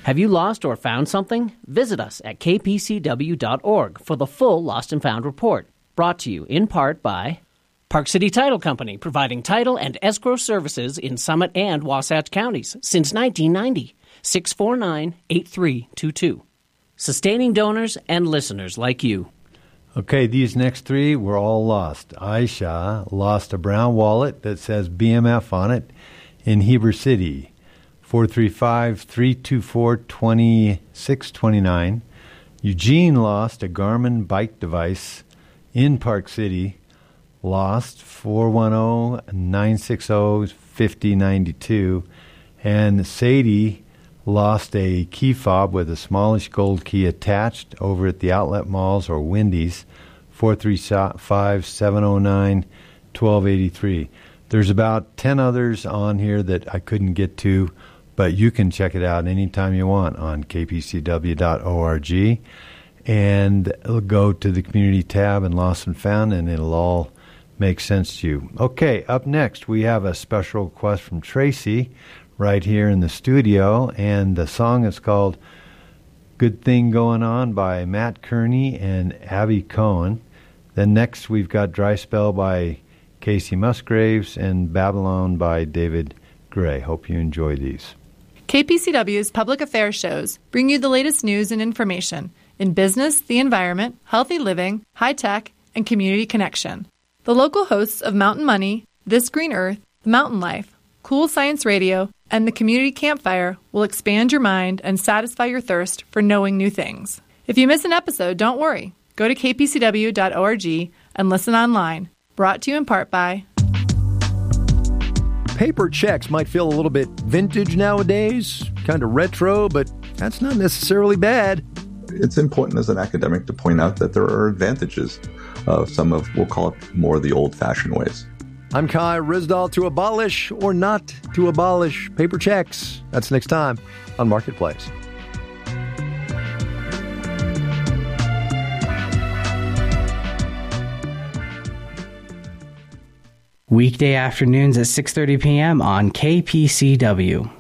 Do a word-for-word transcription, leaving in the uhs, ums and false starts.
Have you lost or found something? Visit us at k p c w dot org for the full Lost and Found report. Brought to you in part by Park City Title Company, providing title and escrow services in Summit and Wasatch counties since nineteen ninety. six four nine, eight three two two. Sustaining donors and listeners like you. Okay, these next three were all lost. Aisha lost a brown wallet that says B M F on it in Heber City. four three five, three two four, two six two nine. Eugene lost a Garmin bike device in Park City. Lost four one zero, nine six zero, five zero nine two. And Sadie lost a key fob with a smallish gold key attached over at the outlet malls or Wendy's, four three five, seven zero nine, one two eight three. There's about ten others on here that I couldn't get to, but you can check it out anytime you want on k p c w dot org, and it'll go to the community tab and Lost and Found, and it'll all make sense to you. Okay, up next we have a special request from Tracy right here in the studio, and the song is called Good Thing Going On by Matt Kearney and Abby Cohen. Then next we've got Dry Spell by Casey Musgraves and Babylon by David Gray. Hope you enjoy these. K P C W's public affairs shows bring you the latest news and information in business, the environment, healthy living, high tech, and community connection. The local hosts of Mountain Money, This Green Earth, Mountain Life, Cool Science Radio, and the Community Campfire will expand your mind and satisfy your thirst for knowing new things. If you miss an episode, don't worry. Go to k p c w dot org and listen online. Brought to you in part by... Paper checks might feel a little bit vintage nowadays, kind of retro, but that's not necessarily bad. It's important as an academic to point out that there are advantages of some of, we'll call it, more the old-fashioned ways. I'm Kai Risdahl. To abolish or not to abolish paper checks. That's next time on Marketplace. Weekday afternoons at six thirty p.m. on K P C W.